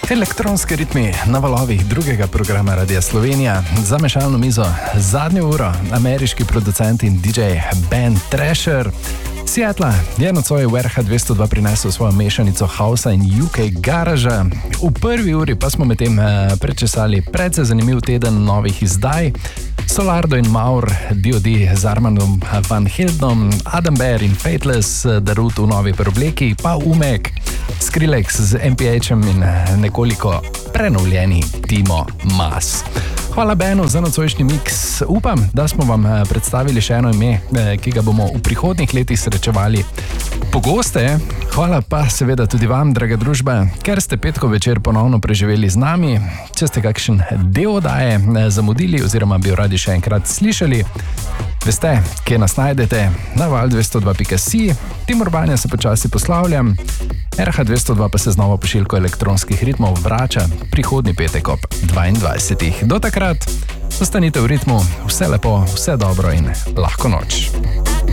Elektronski ritmi na valovih drugega programa Radia Slovenija. Za mešalno mizo zadnjo uro ameriški producent in DJ Ben Thrasher. Seattle je nocoj v RH 202 prinesel svojo mešanico Hausa in UK Garaža. V prvi uri pa smo medtem prečesali precej zanimiv teden novih izdaj. Solardo in Maur, D.O.D. z Armandom Van Heldenom, Adam Bear in Fateless, Darut v novi preobleki, pa Umek, Skrillex z MPH-em in nekoliko prenovljeni Timo Mas. Hvala Benu za nocojšnji miks. Upam, da smo vam predstavili še eno ime, ki ga bomo v prihodnjih letih srečevali pogosteje. Hvala pa seveda tudi vam, draga družba, ker ste petko večer ponovno preživeli z nami. Če ste kakšen del oddaje zamudili oziroma bi jo radi še enkrat slišali, veste, kje nas najdete, na val202.si. Timur Banja se počasi poslavljam, RH 202 pa se z novo pošiljko elektronskih ritmov vrača prihodnji petek ob 22. Do takrat ostanite v ritmu, vse lepo, vse dobro in lahko noč.